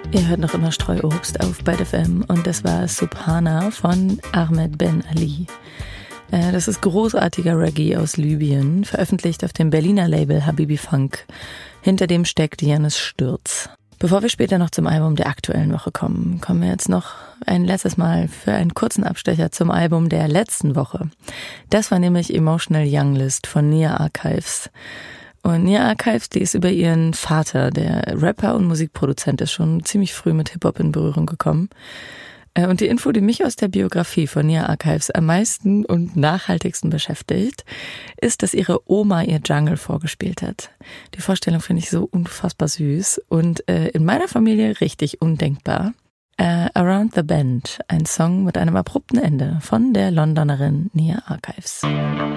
Ihr hört noch immer Streuobst auf Byte FM und das war Subhana von Ahmed Ben Ali. Das ist großartiger Reggae aus Libyen, veröffentlicht auf dem Berliner Label Habibi Funk. Hinter dem steckt Janis Stürz. Bevor wir später noch zum Album der aktuellen Woche kommen, kommen wir jetzt noch ein letztes Mal für einen kurzen Abstecher zum Album der letzten Woche. Das war nämlich Emotional Young List von Nia Archives. Und Nia Archives, die ist über ihren Vater, der Rapper und Musikproduzent ist, schon ziemlich früh mit Hip-Hop in Berührung gekommen. Und die Info, die mich aus der Biografie von Nia Archives am meisten und nachhaltigsten beschäftigt, ist, dass ihre Oma ihr Jungle vorgespielt hat. Die Vorstellung finde ich so unfassbar süß und in meiner Familie richtig undenkbar. Around the Bend, ein Song mit einem abrupten Ende von der Londonerin Nia Archives.